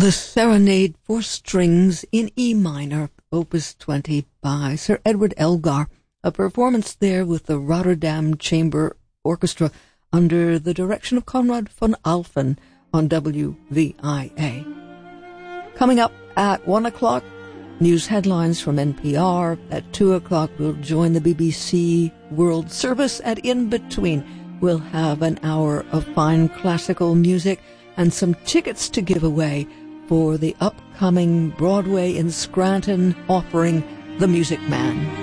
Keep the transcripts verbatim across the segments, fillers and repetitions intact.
The Serenade for Strings in E minor, Opus twenty by Sir Edward Elgar, a performance there with the Rotterdam Chamber Orchestra under the direction of Conrad von Alphen on W V I A. Coming up at one o'clock, news headlines from N P R. At two o'clock, we'll join the B B C World Service. At In Between, we'll have an hour of fine classical music and some tickets to give away for the upcoming Broadway in Scranton offering The Music Man.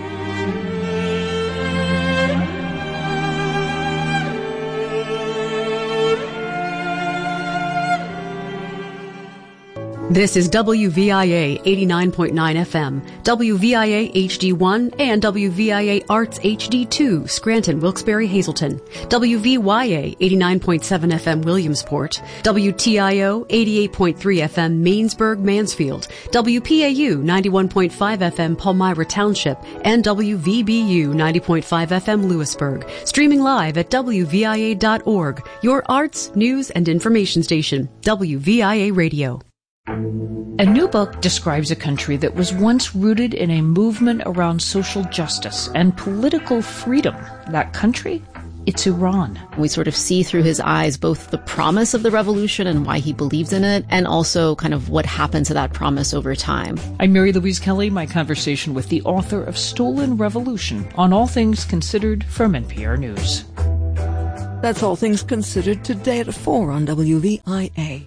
This is W V I A eighty-nine point nine F M, W V I A H D one, and W V I A Arts H D two, Scranton, Wilkes-Barre, Hazleton, W V Y A eighty-nine point seven F M, Williamsport, W T I O eighty-eight point three F M, Mainsburg, Mansfield, W P A U ninety-one point five F M, Palmyra Township, and W V B U ninety point five F M, Lewisburg. Streaming live at W V I A dot org, your arts, news, and information station, W V I A Radio. A new book describes a country that was once rooted in a movement around social justice and political freedom. That country? It's Iran. We sort of see through his eyes both the promise of the revolution and why he believes in it, and also kind of what happened to that promise over time. I'm Mary Louise Kelly, my conversation with the author of Stolen Revolution on All Things Considered from N P R News. That's All Things Considered today at four on W V I A.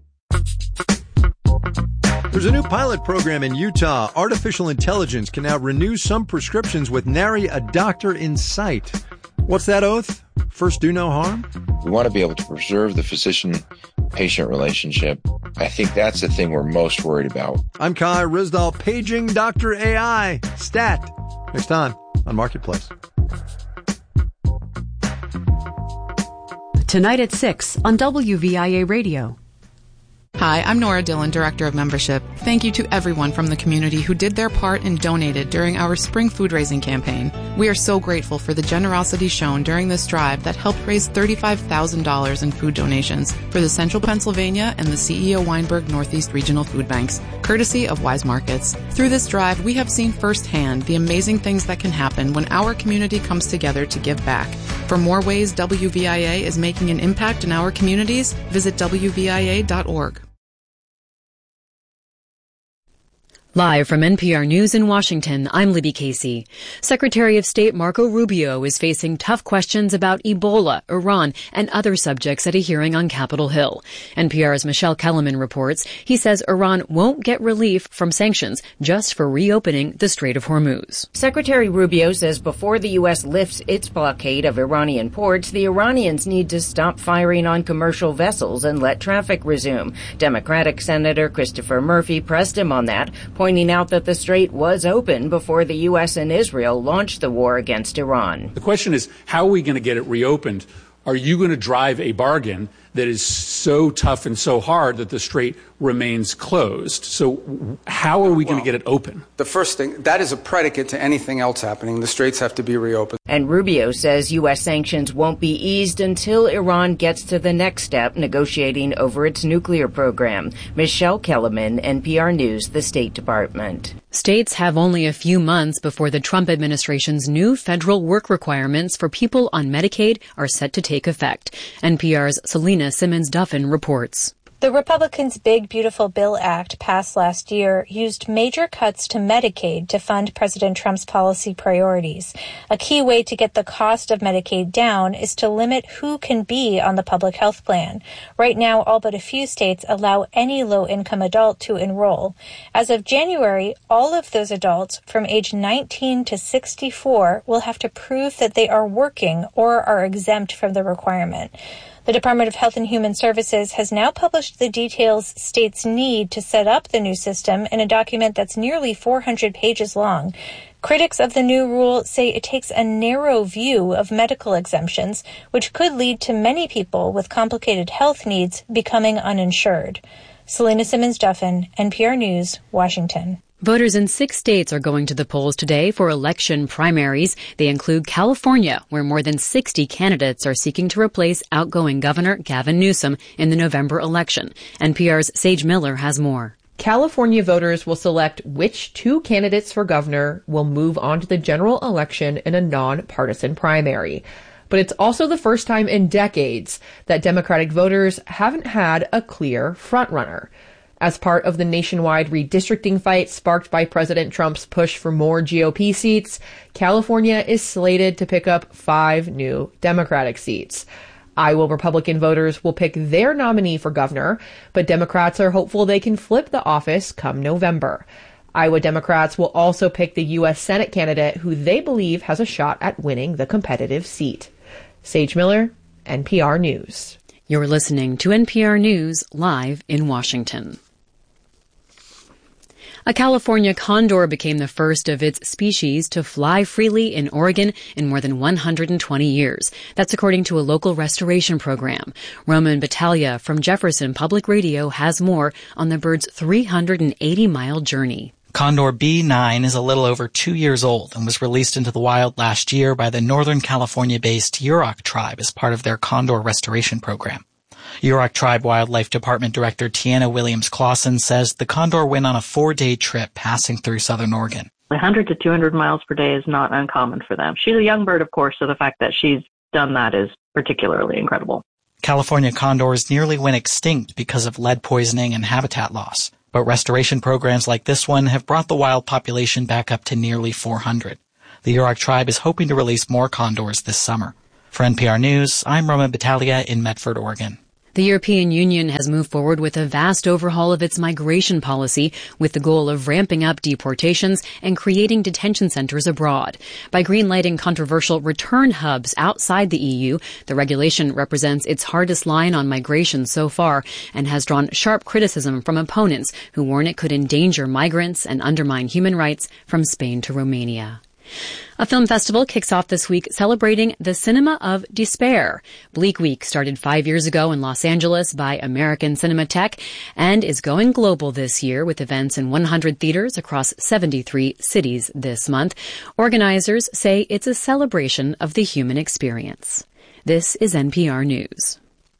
There's a new pilot program in Utah. Artificial intelligence can now renew some prescriptions with nary a doctor in sight. What's that oath? First, do no harm? We want to be able to preserve the physician-patient relationship. I think that's the thing we're most worried about. I'm Kai Rizdal, paging Doctor A I. Stat. Next time on Marketplace. Tonight at six on W V I A Radio. Hi, I'm Nora Dillon, Director of Membership. Thank you to everyone from the community who did their part and donated during our spring food raising campaign. We are so grateful for the generosity shown during this drive that helped raise thirty-five thousand dollars in food donations for the Central Pennsylvania and the C E O Weinberg Northeast Regional Food Banks, courtesy of Wise Markets. Through this drive, we have seen firsthand the amazing things that can happen when our community comes together to give back. For more ways W V I A is making an impact in our communities, visit W V I A dot org. Live from N P R News in Washington, I'm Libby Casey. Secretary of State Marco Rubio is facing tough questions about Ebola, Iran, and other subjects at a hearing on Capitol Hill. N P R's Michelle Kellerman reports he says Iran won't get relief from sanctions just for reopening the Strait of Hormuz. Secretary Rubio says before the U S lifts its blockade of Iranian ports, the Iranians need to stop firing on commercial vessels and let traffic resume. Democratic Senator Christopher Murphy pressed him on that, pointing out that the strait was open before the U S and Israel launched the war against Iran. The question is, how are we going to get it reopened? Are you going to drive a bargain that is so tough and so hard that the strait remains closed? So how are we going well, to get it open? The first thing, that is a predicate to anything else happening. The straits have to be reopened. And Rubio says U S sanctions won't be eased until Iran gets to the next step, negotiating over its nuclear program. Michelle Kellerman, N P R News, the State Department. States have only a few months before the Trump administration's new federal work requirements for people on Medicaid are set to take effect. N P R's Selena Simmons-Duffin reports. The Republicans' Big Beautiful Bill Act passed last year used major cuts to Medicaid to fund President Trump's policy priorities. A key way to get the cost of Medicaid down is to limit who can be on the public health plan. Right now, all but a few states allow any low-income adult to enroll. As of January, all of those adults from age nineteen to sixty-four will have to prove that they are working or are exempt from the requirement. The Department of Health and Human Services has now published the details states need to set up the new system in a document that's nearly four hundred pages long. Critics of the new rule say it takes a narrow view of medical exemptions, which could lead to many people with complicated health needs becoming uninsured. Selena Simmons-Duffin, N P R News, Washington. Voters in six states are going to the polls today for election primaries. They include California, where more than sixty candidates are seeking to replace outgoing Governor Gavin Newsom in the November election. N P R's Sage Miller has more. California voters will select which two candidates for governor will move on to the general election in a nonpartisan primary. But it's also the first time in decades that Democratic voters haven't had a clear frontrunner. As part of the nationwide redistricting fight sparked by President Trump's push for more G O P seats, California is slated to pick up five new Democratic seats. Iowa Republican voters will pick their nominee for governor, but Democrats are hopeful they can flip the office come November. Iowa Democrats will also pick the U S Senate candidate who they believe has a shot at winning the competitive seat. Sage Miller, N P R News. You're listening to N P R News live in Washington. A California condor became the first of its species to fly freely in Oregon in more than one hundred twenty years. That's according to a local restoration program. Roman Battaglia from Jefferson Public Radio has more on the bird's three hundred eighty mile journey. Condor B nine is a little over two years old and was released into the wild last year by the Northern California-based Yurok tribe as part of their condor restoration program. Yurok Tribe Wildlife Department Director Tiana Williams-Clausen says the condor went on a four-day trip passing through southern Oregon. one hundred to two hundred miles per day is not uncommon for them. She's a young bird, of course, so the fact that she's done that is particularly incredible. California condors nearly went extinct because of lead poisoning and habitat loss, but restoration programs like this one have brought the wild population back up to nearly four hundred. The Yurok Tribe is hoping to release more condors this summer. For N P R News, I'm Roman Battaglia in Medford, Oregon. The European Union has moved forward with a vast overhaul of its migration policy with the goal of ramping up deportations and creating detention centers abroad. By greenlighting controversial return hubs outside the E U, the regulation represents its hardest line on migration so far and has drawn sharp criticism from opponents who warn it could endanger migrants and undermine human rights from Spain to Romania. A film festival kicks off this week celebrating the cinema of despair. Bleak Week started five years ago in Los Angeles by American Cinematheque and is going global this year with events in one hundred theaters across seventy-three cities this month. Organizers say it's a celebration of the human experience. This is N P R News.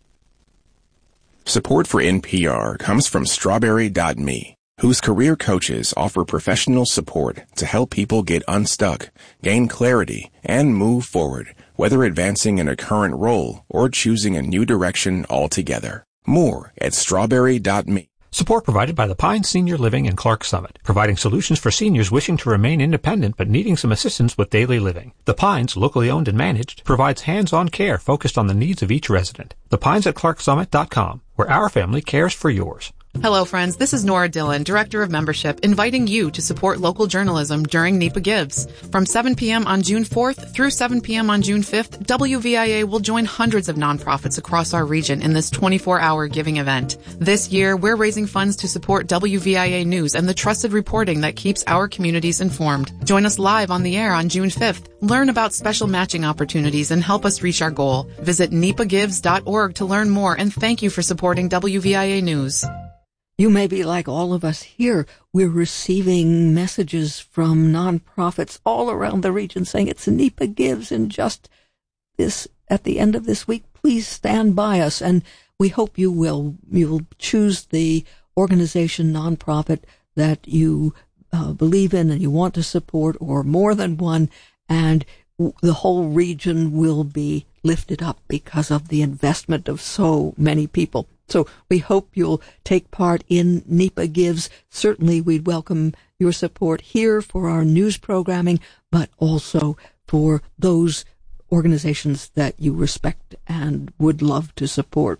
Support for N P R comes from Strawberry dot me, whose career coaches offer professional support to help people get unstuck, gain clarity, and move forward, whether advancing in a current role or choosing a new direction altogether. More at Strawberry dot me. Support provided by the Pines Senior Living in Clark Summit, providing solutions for seniors wishing to remain independent but needing some assistance with daily living. The Pines, locally owned and managed, provides hands-on care focused on the needs of each resident. The Pines at Clark Summit dot com, where our family cares for yours. Hello, friends. This is Nora Dillon, Director of Membership, inviting you to support local journalism during NEPA Gives. From seven p.m. on June fourth through seven p.m. on June fifth, W V I A will join hundreds of nonprofits across our region in this twenty-four hour giving event. This year, we're raising funds to support W V I A News and the trusted reporting that keeps our communities informed. Join us live on the air on June fifth. Learn about special matching opportunities and help us reach our goal. Visit nepa gives dot org to learn more, and thank you for supporting W V I A News. You may be like all of us here. We're receiving messages from nonprofits all around the region saying it's NEPA Gives, and just this at the end of this week, please stand by us, and we hope you will you'll choose the organization, nonprofit that you uh, believe in and you want to support, or more than one, and w- the whole region will be lifted up because of the investment of so many people. So we hope you'll take part in NEPA Gives. Certainly we'd welcome your support here for our news programming, but also for those organizations that you respect and would love to support.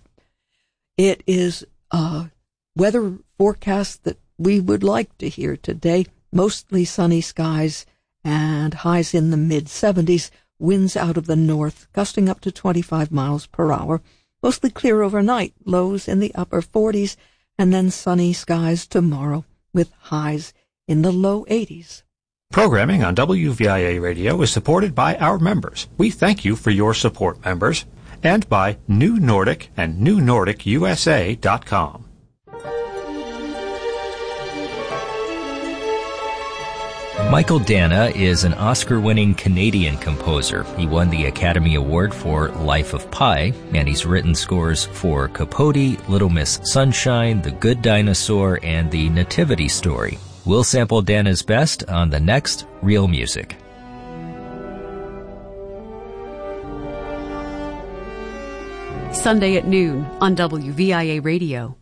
It is a weather forecast that we would like to hear today. Mostly sunny skies and highs in the mid seventies, winds out of the north, gusting up to twenty-five miles per hour. Mostly clear overnight, lows in the upper forties, and then sunny skies tomorrow with highs in the low eighties. Programming on W V I A Radio is supported by our members. We thank you for your support, members, and by New Nordic and New Nordic U S A dot com. Michael Dana is an Oscar-winning Canadian composer. He won the Academy Award for Life of Pi, and he's written scores for Capote, Little Miss Sunshine, The Good Dinosaur, and The Nativity Story. We'll sample Dana's best on the next Real Music. Sunday at noon on W V I A Radio.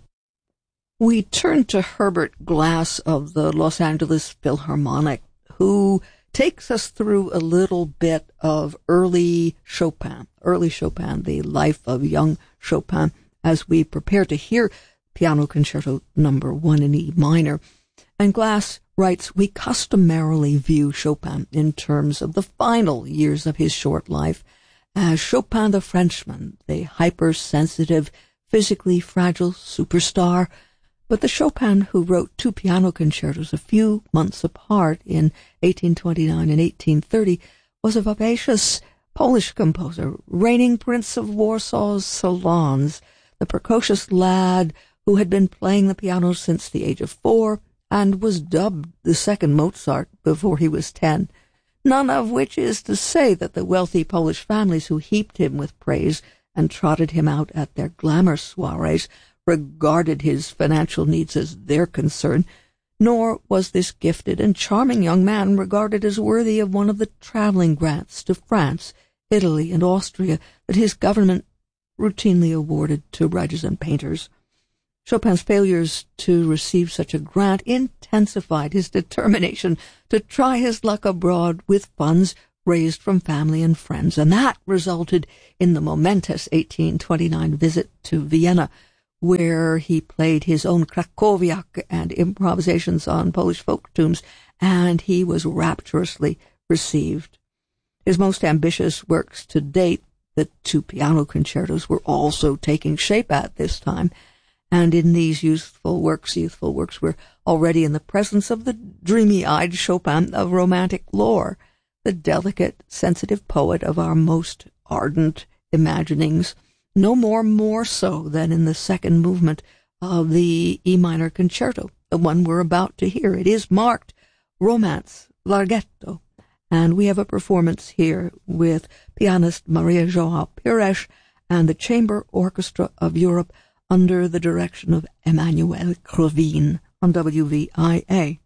We turn to Herbert Glass of the Los Angeles Philharmonic, who takes us through a little bit of early Chopin, early Chopin, the life of young Chopin, as we prepare to hear Piano Concerto number one in E minor. And Glass writes, we customarily view Chopin in terms of the final years of his short life as Chopin the Frenchman, the hypersensitive, physically fragile superstar. But the Chopin who wrote two piano concertos a few months apart in eighteen twenty-nine and eighteen thirty was a vivacious Polish composer, reigning prince of Warsaw's salons, the precocious lad who had been playing the piano since the age of four and was dubbed the second Mozart before he was ten. None of which is to say that the wealthy Polish families who heaped him with praise and trotted him out at their glamour soirees regarded his financial needs as their concern, nor was this gifted and charming young man regarded as worthy of one of the traveling grants to France, Italy, and Austria that his government routinely awarded to writers and painters. Chopin's failures to receive such a grant intensified his determination to try his luck abroad with funds raised from family and friends, and that resulted in the momentous eighteen twenty-nine visit to Vienna, where he played his own Krakowiak and improvisations on Polish folk tunes, and he was rapturously received. His most ambitious works to date, the two piano concertos, were also taking shape at this time, and in these youthful works, youthful works were already in the presence of the dreamy-eyed Chopin of romantic lore, the delicate, sensitive poet of our most ardent imaginings, no more more so than in the second movement of the E minor concerto, the one we're about to hear. It is marked Romance, Larghetto, and we have a performance here with pianist Maria João Pires and the Chamber Orchestra of Europe under the direction of Emmanuel Crevin on W V I A.